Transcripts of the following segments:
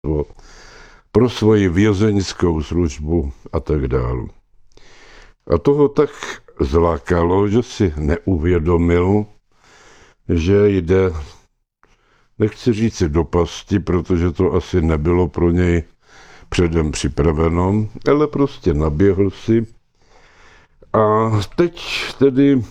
pro svoji vězeňskou službu a tak dále. A toho tak zlákalo, že si neuvědomil, že jde, nechci říct do pasti, protože to asi nebylo pro něj předem připraveno, ale prostě naběhl si. A teď tedy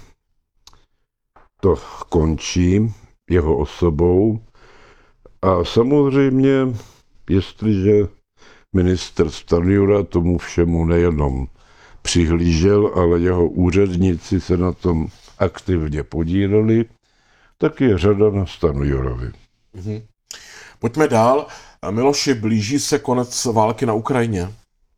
to končí jeho osobou. A samozřejmě, jestliže ministr Stanjura tomu všemu nejenom přihlížel, ale jeho úředníci se na tom aktivně podíleli, tak je řada na Stanjurovi. Pojďme dál. Miloši, blíží se konec války na Ukrajině?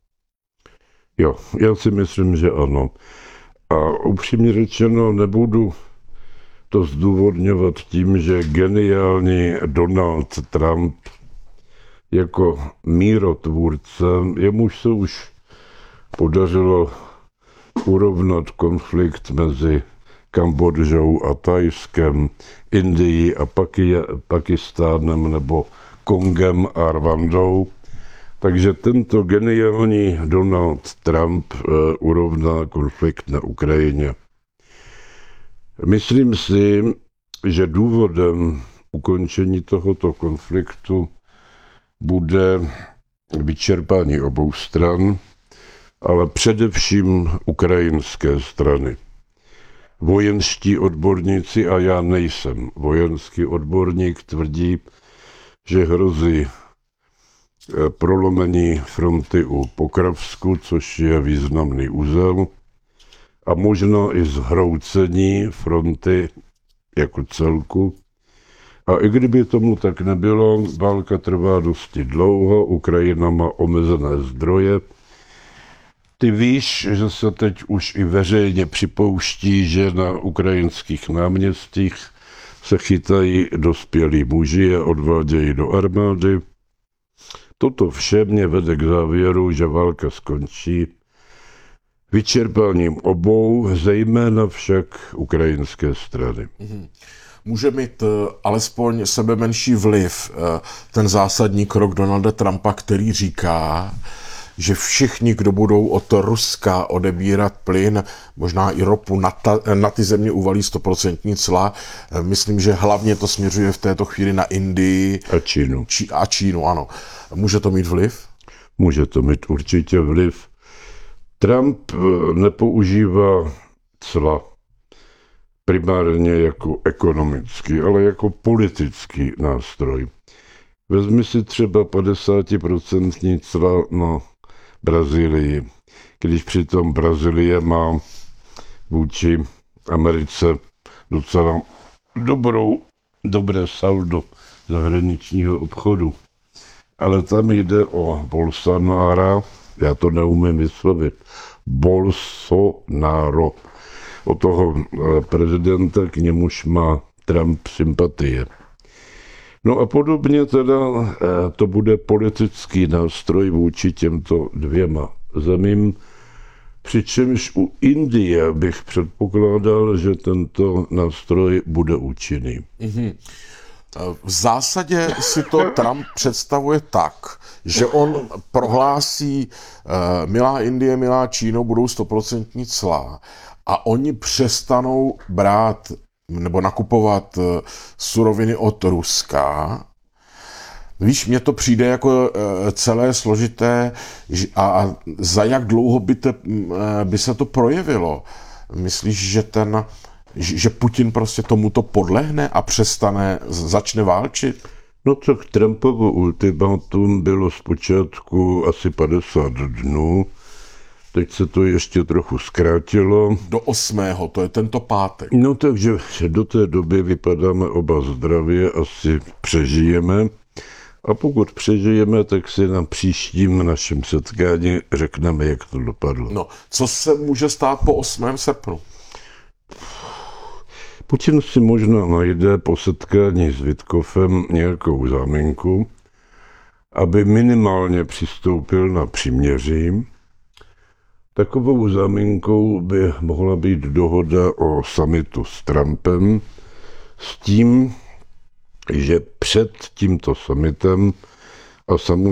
Jo, já si myslím, že ano. A upřímně řečeno, nebudu to zdůvodňovat tím, že geniální Donald Trump jako mírotvůrce, jemuž se už podařilo urovnat konflikt mezi Kambodžou a Thajskem, Indií a Pakistánem nebo Kongem a Rwandou. Takže tento geniální Donald Trump urovná konflikt na Ukrajině. Myslím si, že důvodem ukončení tohoto konfliktu bude vyčerpání obou stran, ale především ukrajinské strany. Vojenští odborníci, a já nejsem vojenský odborník, tvrdí, že hrozí prolomení fronty u Pokravsku, což je významný úzel, a možná i zhroucení fronty jako celku. A i kdyby tomu tak nebylo, válka trvá dosti dlouho, Ukrajina má omezené zdroje. Ty víš, že se teď už i veřejně připouští, že na ukrajinských náměstích se chytají dospělí muži a odvádějí do armády. Toto vše mě vede k závěru, že válka skončí vyčerpáním obou, zejména však ukrajinské strany. Může mít alespoň sebemenší vliv ten zásadní krok Donalda Trumpa, který říká, že všichni, kdo budou od Ruska odebírat plyn, možná i ropu, na ty země uvalí 100% cla. Myslím, že hlavně to směřuje v této chvíli na Indii A Čínu. A Čínu, ano. Může to mít vliv? Může to mít určitě vliv. Trump nepoužívá cla primárně jako ekonomický, ale jako politický nástroj. Vezmi si třeba 50% cla na Brazílii, když přitom Brazílie má vůči Americe docela dobré saldo zahraničního obchodu. Ale tam jde o Bolsonaro, já to neumím vyslovit, Bolsonaro, o toho prezidenta, k němuž má Trump sympatie. No a podobně teda to bude politický nástroj vůči těmto dvěma zemím, přičemž u Indie bych předpokládal, že tento nástroj bude účinný. V zásadě si to Trump představuje tak, že on prohlásí, milá Indie, milá Číno, budou 100% cla a oni přestanou brát nebo nakupovat suroviny od Ruska. Víš, mně to přijde jako celé složité a za jak dlouho by se to projevilo? Myslíš, že Putin prostě tomuto podlehne a začne válčit? No tak Trumpovo ultimátum bylo zpočátku asi 50 dnů, teď se to ještě trochu zkrátilo. Do 8. to je tento pátek. No takže do té doby vypadáme oba zdravě, asi přežijeme. A pokud přežijeme, tak si na příštím našem setkání řekneme, jak to dopadlo. No, co se může stát po 8. srpnu? Putin si možná najde po setkání s Witkoffem nějakou záminku, aby minimálně přistoupil na příměří. Takovou záminkou by mohla být dohoda o summitu s Trumpem s tím, že před tímto summitem A